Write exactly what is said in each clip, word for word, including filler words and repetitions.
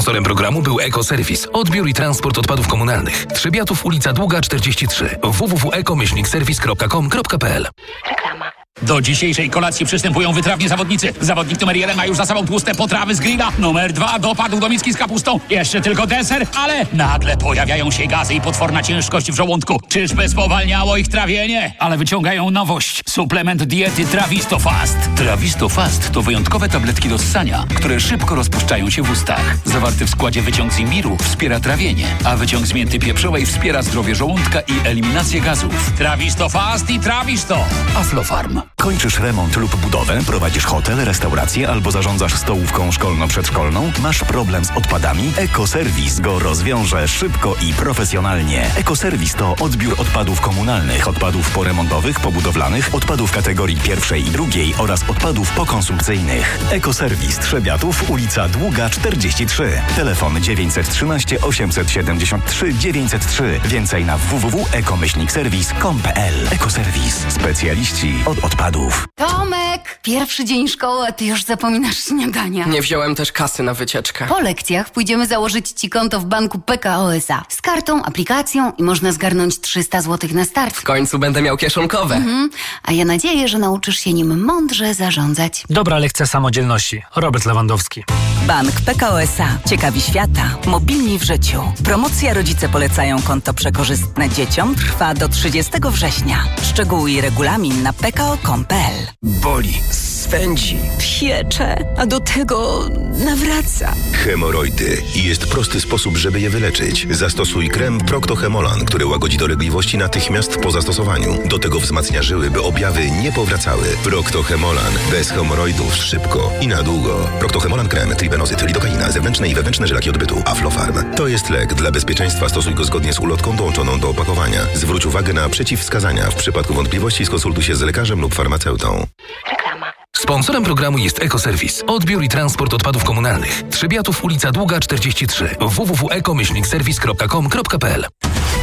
Sponsorem programu był Ekoserwis. Odbiór i transport odpadów komunalnych. Trzebiatów, ulica Długa czterdzieści trzy. w w w kropka eko myślnik serwis kropka com kropka p l. Reklama. Do dzisiejszej kolacji przystępują wytrawni zawodnicy. Zawodnik numer jeden ma już za sobą tłuste potrawy z grilla. Numer dwa dopadł do miski z kapustą. Jeszcze tylko deser, ale nagle pojawiają się gazy i potworna ciężkość w żołądku. Czyżby spowalniało ich trawienie? Ale wyciągają nowość. Suplement diety Trawisto Fast. Trawisto Fast to wyjątkowe tabletki do ssania, które szybko rozpuszczają się w ustach. Zawarty w składzie wyciąg z imbiru wspiera trawienie, a wyciąg z mięty pieprzowej wspiera zdrowie żołądka i eliminację gazów. Trawisto Fast i Trawisto. Aflofarm. Kończysz remont lub budowę, prowadzisz hotel, restaurację albo zarządzasz stołówką szkolno-przedszkolną? Masz problem z odpadami? Ekoserwis go rozwiąże szybko i profesjonalnie. Ekoserwis to odbiór odpadów komunalnych, odpadów poremontowych, pobudowlanych, odpadów kategorii pierwszej i drugiej oraz odpadów pokonsumpcyjnych. Ekoserwis Trzebiatów, ulica Długa czterdzieści trzy. Telefon dziewięć jeden trzy osiem siedem trzy dziewięć zero trzy. Więcej na w w w kropka eko myślnik serwis kropka com kropka p l. Ekoserwis. Specjaliści od odpadów. Tomek! Pierwszy dzień szkoły, a ty już zapominasz śniadania. Nie wziąłem też kasy na wycieczkę. Po lekcjach pójdziemy założyć ci konto w banku P K O S A. Z kartą, aplikacją i można zgarnąć trzysta złotych na start. W końcu będę miał kieszonkowe. Mhm. A ja nadzieję, że nauczysz się nim mądrze zarządzać. Dobra lekcja samodzielności. Robert Lewandowski. Bank P K O S A. Ciekawi świata. Mobilni w życiu. Promocja Rodzice polecają konto przekorzystne dzieciom trwa do trzydziestego września. Szczegóły i regulamin na p k o kropka com kropka p l. Boli, swędzi, piecze, a do tego nawraca. Hemoroidy. I jest prosty sposób, żeby je wyleczyć. Zastosuj krem Procto-Hemolan, który łagodzi dolegliwości natychmiast po zastosowaniu. Do tego wzmacnia żyły, by objawy nie powracały. Procto-Hemolan. Bez hemoroidów szybko i na długo. Procto-Hemolan krem, tribenozyt, lidokaina, zewnętrzne i wewnętrzne żylaki odbytu. Aflofarm. To jest lek. Dla bezpieczeństwa stosuj go zgodnie z ulotką dołączoną do opakowania. Zwróć uwagę na przeciwwskazania. W przypadku wątpliwości skonsultuj się z lekarzem lub farmaceutą. Reklama. Sponsorem programu jest Ekoserwis. Odbiór i transport odpadów komunalnych. Trzebiatów, ulica Długa czterdzieści trzy. w w w kropka eko myślnik serwis kropka com kropka p l.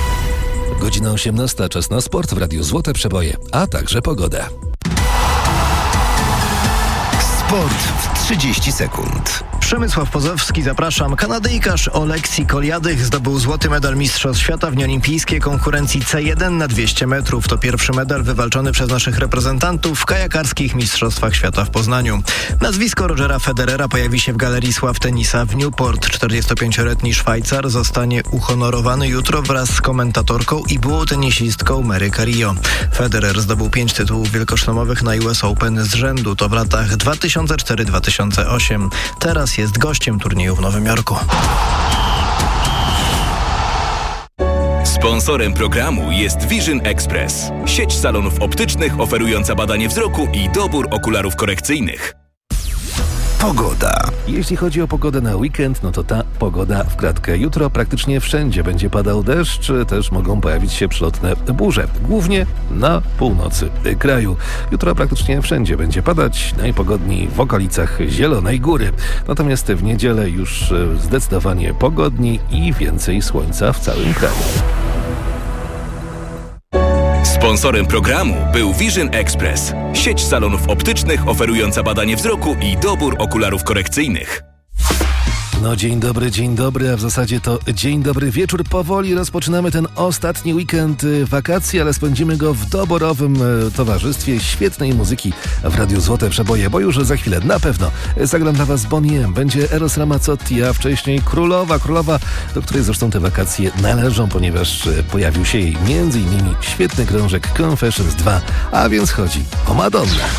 Godzina osiemnasta. Czas na sport w Radiu Złote Przeboje, a także pogoda. Sport w trzydzieści sekund. Przemysław Pozowski, zapraszam. Kanadyjkarz Oleksii Koliadych zdobył złoty medal Mistrzostw Świata w nieolimpijskiej konkurencji C jeden na dwieście metrów. To pierwszy medal wywalczony przez naszych reprezentantów w kajakarskich Mistrzostwach Świata w Poznaniu. Nazwisko Rogera Federera pojawi się w Galerii Sław Tenisa w Newport. czterdziestopięcioletni Szwajcar zostanie uhonorowany jutro wraz z komentatorką i byłą tenisistką Mary Carillo. Federer zdobył pięć tytułów wielkoszlemowych na U S Open z rzędu. To w latach dwa tysiące cztery do dwa tysiące osiem. Teraz jest gościem turnieju w Nowym Jorku. Sponsorem programu jest Vision Express. Sieć salonów optycznych oferująca badanie wzroku i dobór okularów korekcyjnych. Pogoda. Jeśli chodzi o pogodę na weekend, no to ta pogoda w kratkę. Jutro praktycznie wszędzie będzie padał deszcz, też mogą pojawić się przelotne burze. Głównie na północy kraju. Jutro praktycznie wszędzie będzie padać, najpogodniej w okolicach Zielonej Góry. Natomiast w niedzielę już zdecydowanie pogodniej i więcej słońca w całym kraju. Sponsorem programu był Vision Express. Sieć salonów optycznych oferująca badanie wzroku i dobór okularów korekcyjnych. No dzień dobry, dzień dobry, a w zasadzie to dzień dobry wieczór. Powoli rozpoczynamy ten ostatni weekend wakacji, ale spędzimy go w doborowym towarzystwie świetnej muzyki w Radiu Złote Przeboje, bo już za chwilę na pewno zagram dla was Bonnie M. Będzie Eros Ramazzotti, a wcześniej Królowa, Królowa, do której zresztą te wakacje należą, ponieważ pojawił się jej między innymi świetny krążek Confessions dwa, a więc chodzi o Madonnę.